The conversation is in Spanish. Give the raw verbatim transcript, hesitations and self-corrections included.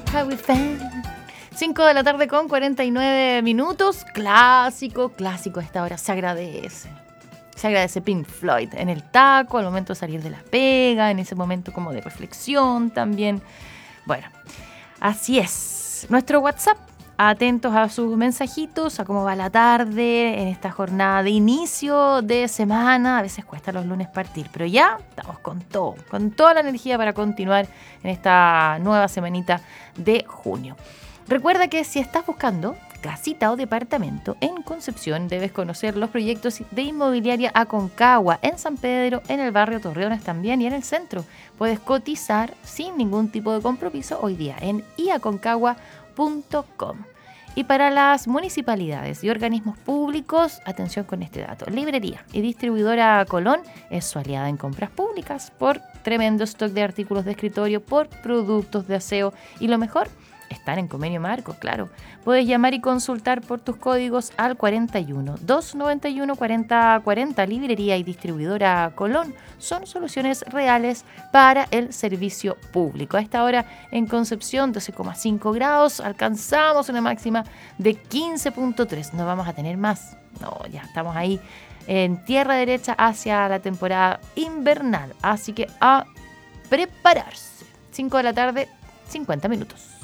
How we found. cinco de la tarde con cuarenta y nueve minutos. Clásico, clásico a esta hora. Se agradece. Se agradece Pink Floyd en el taco, al momento de salir de la pega, en ese momento como de reflexión también. Bueno, así es. Nuestro WhatsApp. Atentos a sus mensajitos, a cómo va la tarde en esta jornada de inicio de semana. A veces cuesta los lunes partir, pero ya estamos con todo, con toda la energía para continuar en esta nueva semanita de junio. Recuerda que si estás buscando casita o departamento en Concepción, debes conocer los proyectos de Inmobiliaria Aconcagua en San Pedro, en el barrio Torreones también y en el centro. Puedes cotizar sin ningún tipo de compromiso hoy día en i aconcagua punto com. Y para las municipalidades y organismos públicos, atención con este dato. Librería y distribuidora Colón es su aliada en compras públicas por tremendo stock de artículos de escritorio, por productos de aseo y lo mejor, están en convenio marco, claro. Puedes llamar y consultar por tus códigos al cuarenta y uno, doscientos noventa y uno, cuarenta cuarenta. Librería y distribuidora Colón son soluciones reales para el servicio público. A esta hora en Concepción, doce coma cinco grados, alcanzamos una máxima de quince punto tres. No vamos a tener más. No, ya estamos ahí en tierra derecha hacia la temporada invernal. Así que a prepararse. cinco de la tarde, cincuenta minutos.